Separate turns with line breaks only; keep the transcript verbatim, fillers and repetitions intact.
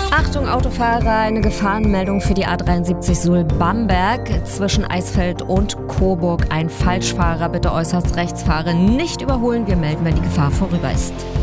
Achtung Autofahrer, eine Gefahrenmeldung für die A dreiundsiebzig Suhl-Bamberg zwischen Eisfeld und Coburg. Ein Falschfahrer, bitte äußerst rechts fahren, nicht überholen. Wir melden, wenn die Gefahr vorüber ist.